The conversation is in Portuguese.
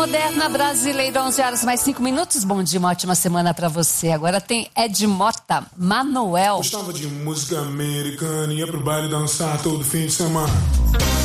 Moderna Brasileira, 11 horas mais 5 minutos. Bom dia, uma ótima semana pra você. Agora tem Ed Mota, Manoel. Gostava de música americana, ia pro baile dançar todo fim de semana.